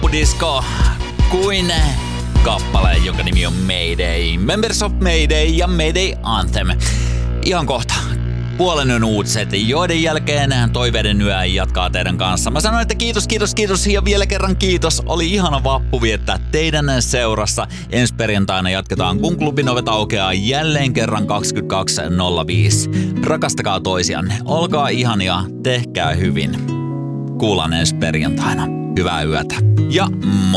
vappudisko kuin kappale, jonka nimi on Mayday. Members of Mayday ja Mayday Anthem. Ihan kohta puolen yön uutiset, joiden jälkeen toiveiden yö jatkaa teidän kanssa. Mä sanoin, että kiitos ja vielä kerran kiitos. Oli ihana vappu viettää teidän seurassa. Ensi perjantaina jatketaan, kun klubin ovet aukeaa jälleen kerran 22.05. Rakastakaa toisianne, olkaa ihania, tehkää hyvin. Kuullaan ensi perjantaina. Hyvää yötä ja moi!